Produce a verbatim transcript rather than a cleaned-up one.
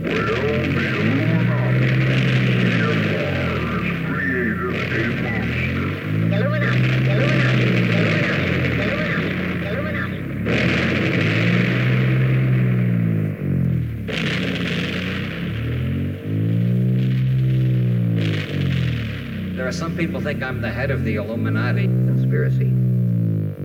Some people think I'm the head of the Illuminati. Conspiracy.